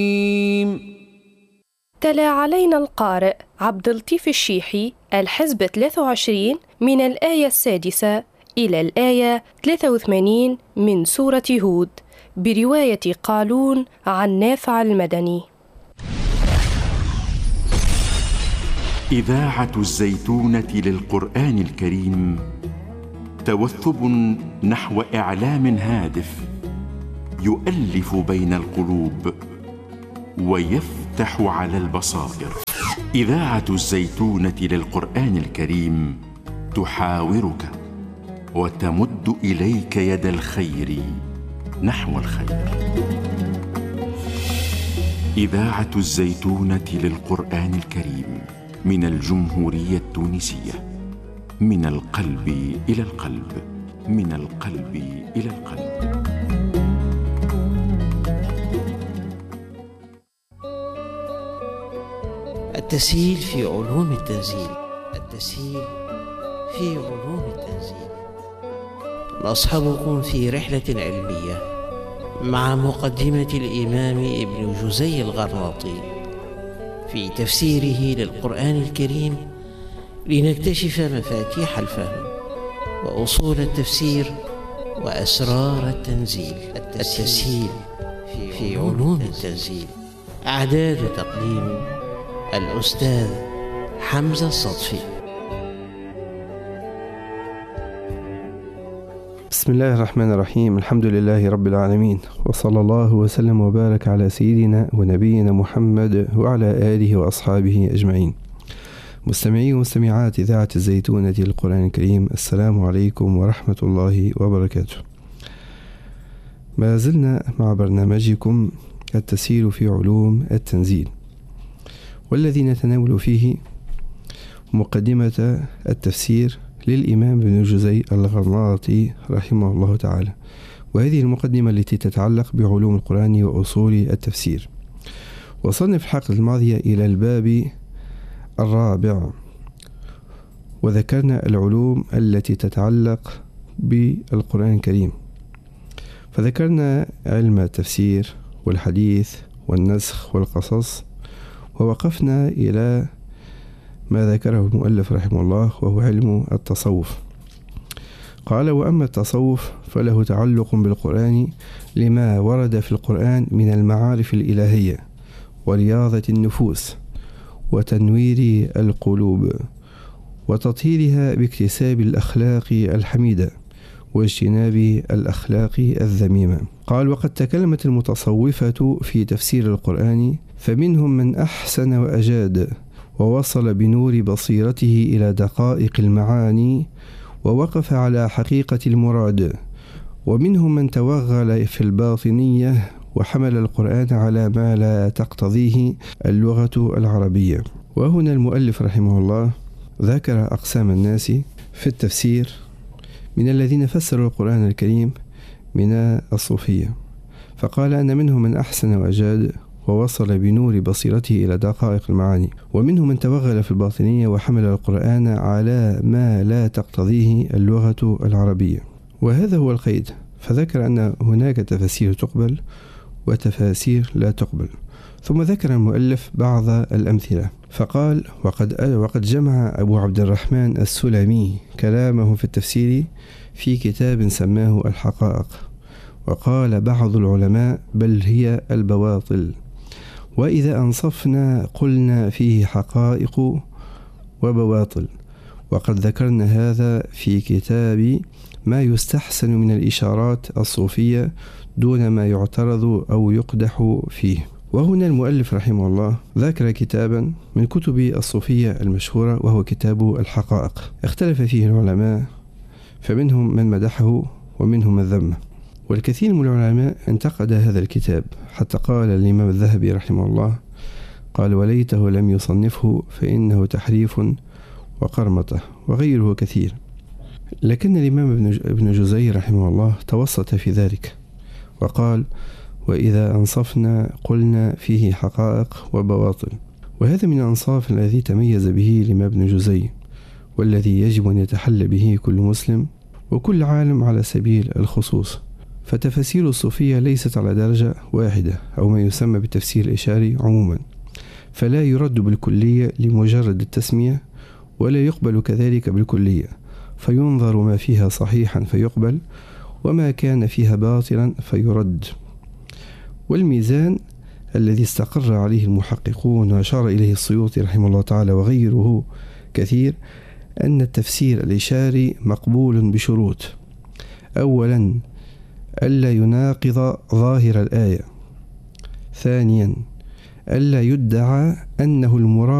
تلا علينا القارئ عبد اللطيف الشيحي الحزب 23 من الآية 6 إلى الآية 83 من سورة هود برواية قالون عن نافع المدني. إذاعة الزيتونة للقرآن الكريم توثب نحو إعلام هادف يؤلف بين القلوب ويفتح على البصائر. إذاعة الزيتونة للقرآن الكريم تحاورك وتمد إليك يد الخير نحو الخير. إذاعة الزيتونة للقرآن الكريم من الجمهورية التونسية، من القلب إلى القلب، من القلب إلى القلب. التسهيل في علوم التنزيل. التسهيل في علوم التنزيل. نصحبكم في رحلة علمية مع مقدمة الإمام ابن جزي الغرناطي في تفسيره للقرآن الكريم، لنكتشف مفاتيح الفهم وأصول التفسير وأسرار التنزيل. التسهيل في علوم التنزيل. إعداد وتقديم الأستاذ حمزة الصدفي. بسم الله الرحمن الرحيم. الحمد لله رب العالمين، وصلى الله وسلم وبارك على سيدنا ونبينا محمد وعلى آله وأصحابه أجمعين. مستمعي ومستمعات إذاعة الزيتونة للقرآن الكريم، السلام عليكم ورحمة الله وبركاته. ما زلنا مع برنامجكم التسهيل في علوم التنزيل، والذي نتناول فيه مقدمة التفسير للإمام ابن جزي الغرناطي رحمه الله تعالى، وهذه المقدمة التي تتعلق بعلوم القرآن وأصول التفسير. وصلنا في الحلقة الماضية إلى الباب الرابع، وذكرنا العلوم التي تتعلق بالقرآن الكريم، فذكرنا علم التفسير والحديث والنسخ والقصص، ووقفنا إلى ما ذكره المؤلف رحمه الله، وهو علم التصوف. قال: وأما التصوف فله تعلق بالقرآن لما ورد في القرآن من المعارف الإلهية ورياضة النفوس وتنوير القلوب وتطهيرها باكتساب الأخلاق الحميدة واجتناب الأخلاق الذميمة. قال: وقد تكلمت المتصوفة في تفسير القرآن، فمنهم من أحسن وأجاد ووصل بنور بصيرته إلى دقائق المعاني ووقف على حقيقة المراد، ومنهم من توغل في الباطنية وحمل القرآن على ما لا تقتضيه اللغة العربية. وهنا المؤلف رحمه الله ذكر أقسام الناس في التفسير من الذين فسروا القرآن الكريم من الصوفية، فقال أن منهم من أحسن وأجاد ووصل بنور بصيرته إلى دقائق المعاني، ومنهم من توغل في الباطنية وحمل القرآن على ما لا تقتضيه اللغة العربية. وهذا هو القيد، فذكر أن هناك تفاسير تقبل وتفاسير لا تقبل. ثم ذكر المؤلف بعض الأمثلة، فقال: وقد جمع أبو عبد الرحمن السلمي كلامه في التفسير في كتاب سماه الحقائق، وقال بعض العلماء: بل هي البواطل، وإذا أنصفنا قلنا فيه حقائق وبواطل. وقد ذكرنا هذا في كتاب ما يستحسن من الإشارات الصوفية دون ما يعترض أو يقدح فيه. وهنا المؤلف رحمه الله ذكر كتابا من كتب الصوفية المشهورة، وهو كتاب الحقائق. اختلف فيه العلماء، فمنهم من مدحه ومنهم من ذمه، والكثير من العلماء انتقد هذا الكتاب، حتى قال الإمام الذهبي رحمه الله: قال: وليته لم يصنفه فإنه تحريف وقرمطة، وغيره كثير. لكن الإمام ابن جزي رحمه الله توسط في ذلك وقال: وإذا أنصفنا قلنا فيه حقائق وبواطل. وهذا من الأنصاف الذي تميز به الإمام ابن جزي، والذي يجب أن يتحلى به كل مسلم وكل عالم على سبيل الخصوص. فتفاسير الصوفية ليست على درجة واحدة أو ما يسمى بالتفسير الإشاري عموما، فلا يرد بالكلية لمجرد التسمية، ولا يقبل كذلك بالكلية، فينظر ما فيها صحيحا فيقبل، وما كان فيها باطلا فيرد. والميزان الذي استقر عليه المحققون وأشار إليه السيوطي رحمه الله تعالى وغيره كثير، أن التفسير الإشاري مقبول بشروط: أولا ألا يناقض ظاهر الآية، ثانيا ألا يدعى أنه المراد